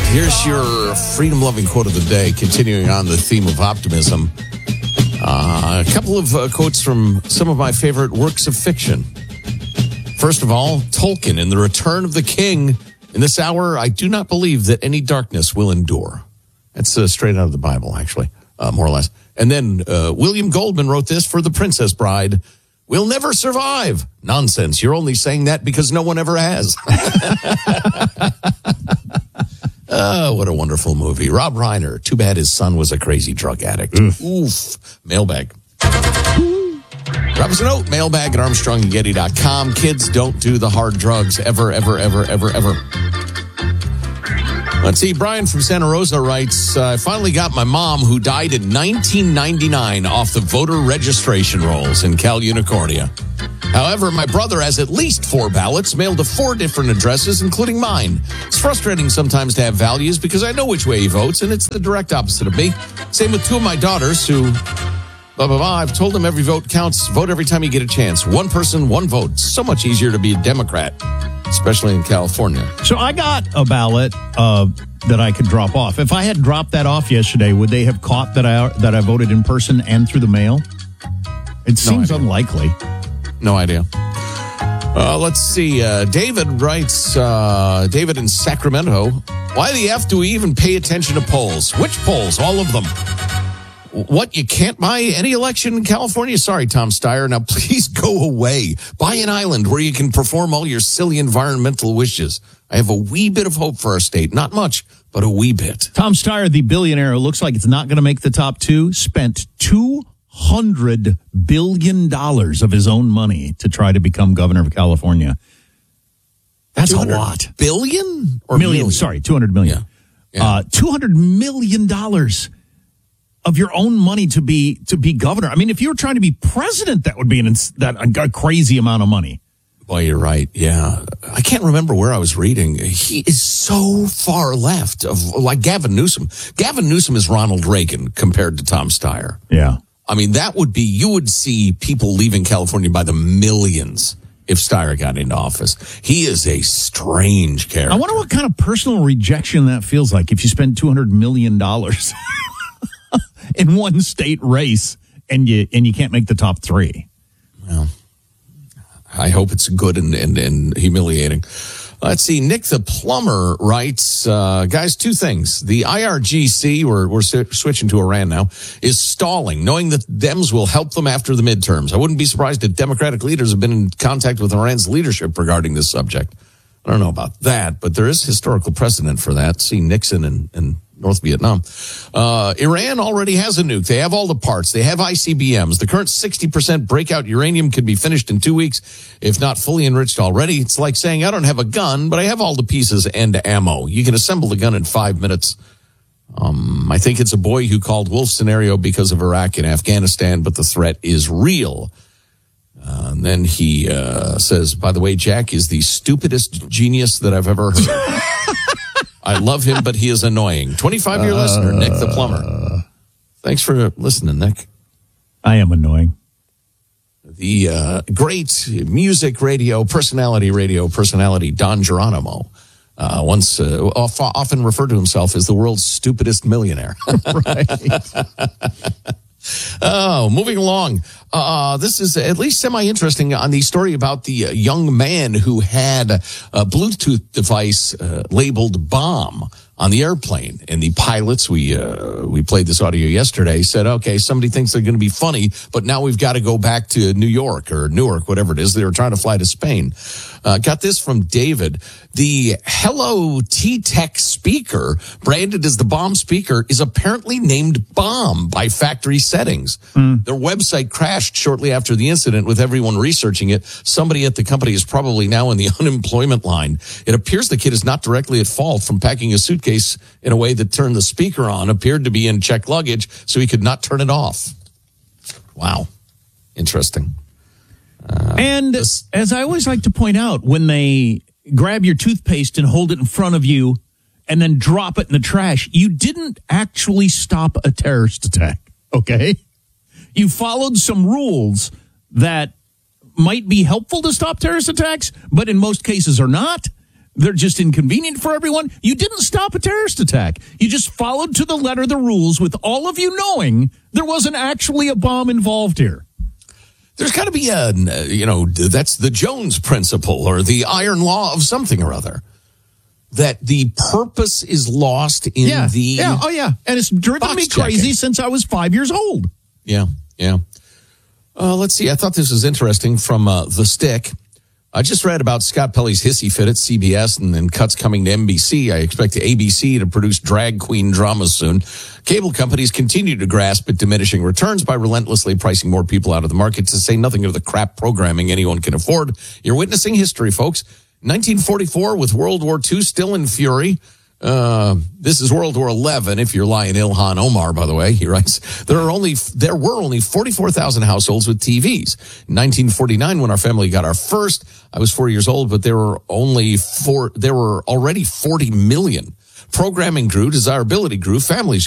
Here's your freedom-loving quote of the day, continuing on the theme of optimism. A couple of quotes from some of my favorite works of fiction. First of all, Tolkien in The Return of the King. In this hour, I do not believe that any darkness will endure. That's straight out of the Bible, actually, more or less. And then William Goldman wrote this for The Princess Bride. We'll never survive. Nonsense. You're only saying that because no one ever has. Oh, what a wonderful movie. Rob Reiner. Too bad his son was a crazy drug addict. Oof. Mailbag. Drop us a note. Mailbag at ArmstrongandGetty.com. Kids, don't do the hard drugs ever, ever, ever, ever, ever. Let's see. Brian from Santa Rosa writes, I finally got my mom, who died in 1999, off the voter registration rolls in Cal Unicornia. However, my brother has at least 4 ballots mailed to 4 different addresses, including mine. It's frustrating sometimes to have values because I know which way he votes, and it's the direct opposite of me. Same with 2 of my daughters who, blah, blah, blah. I've told them every vote counts. Vote every time you get a chance. 1 person, 1 vote. It's so much easier to be a Democrat, especially in California. So I got a ballot that I could drop off. If I had dropped that off yesterday, would they have caught that I voted in person and through the mail? It seems unlikely. No idea. Let's see. David writes, David in Sacramento, why the F do we even pay attention to polls? Which polls? All of them. What, you can't buy any election in California? Sorry, Tom Steyer. Now, please go away. Buy an island where you can perform all your silly environmental wishes. I have a wee bit of hope for our state. Not much, but a wee bit. Tom Steyer, the billionaire who looks like it's not going to make the top 2, spent $200 billion of his own money to try to become governor of California. That's a lot. Billion? Or million? Sorry, 200 million. Yeah. $200 million of your own money to be governor. I mean, if you were trying to be president, that would be a crazy amount of money. Boy, you're right. Yeah. I can't remember where I was reading. He is so far left of like Gavin Newsom. Gavin Newsom is Ronald Reagan compared to Tom Steyer. Yeah. I mean, you would see people leaving California by the millions if Steyer got into office. He is a strange character. I wonder what kind of personal rejection that feels like if you spend $200 million in one state race and you can't make the top 3. Well, I hope it's good and humiliating. Let's see. Nick the plumber writes, guys, 2 things. The IRGC, we're switching to Iran now, is stalling, knowing that Dems will help them after the midterms. I wouldn't be surprised if Democratic leaders have been in contact with Iran's leadership regarding this subject. I don't know about that, but there is historical precedent for that. See Nixon and North Vietnam. Iran already has a nuke. They have all the parts. They have ICBMs. The current 60% breakout uranium could be finished in 2 weeks, if not fully enriched already. It's like saying, I don't have a gun, but I have all the pieces and ammo. You can assemble the gun in 5 minutes. I think it's a boy who called wolf scenario because of Iraq and Afghanistan, but the threat is real. And then he says, by the way, Jack is the stupidest genius that I've ever heard. I love him, but he is annoying. 25-year listener, Nick the plumber. Thanks for listening, Nick. I am annoying. The great music radio personality, Don Geronimo, once often referred to himself as the world's stupidest millionaire. Right. Oh, moving along. This is at least semi-interesting on the story about the young man who had a Bluetooth device labeled bomb on the airplane. And the pilots, we played this audio yesterday, said, okay, somebody thinks they're going to be funny, but now we've got to go back to New York or Newark, whatever it is. They were trying to fly to Spain. Got this from David. The Hello T-Tech speaker, branded as the bomb speaker, is apparently named Bomb by factory settings. Their website crashed shortly after the incident with everyone researching it. Somebody at the company is probably now in the unemployment line. It appears the kid is not directly at fault from packing a suitcase in a way that turned the speaker on, appeared to be in checked luggage, so he could not turn it off. Wow. Interesting. And as I always like to point out, when they grab your toothpaste and hold it in front of you and then drop it in the trash, you didn't actually stop a terrorist attack, okay? You followed some rules that might be helpful to stop terrorist attacks, but in most cases are not. they're just inconvenient for everyone. You didn't stop a terrorist attack. You just followed to the letter the rules with all of you knowing there wasn't actually a bomb involved here. There's got to be that's the Jones principle or the iron law of something or other. That the purpose is lost in the... And it's driven me crazy since I was 5 years old. Yeah. Let's see. I thought this was interesting from The Stick. I just read about Scott Pelley's hissy fit at CBS and then cuts coming to NBC. I expect ABC to produce drag queen dramas soon. Cable companies continue to grasp at diminishing returns by relentlessly pricing more people out of the market, to say nothing of the crap programming anyone can afford. You're witnessing history, folks. 1944 with World War II still in fury. This is World War XI, if you're lying Ilhan Omar, by the way. He writes, there were only 44,000 households with TVs. In 1949, when our family got our first, I was 4 years old, but there were already 40 million. Programming grew, desirability grew, families